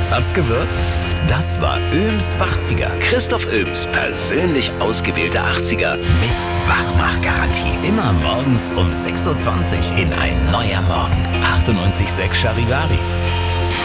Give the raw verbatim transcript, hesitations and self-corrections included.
Hat's gewirkt? Das war Öhms Wachziger. Christoph Öhms persönlich ausgewählte achtziger mit Wachmachgarantie. Immer morgens um sechs Uhr zwanzig in Ein neuer Morgen. achtundneunzig Komma sechs Charivari.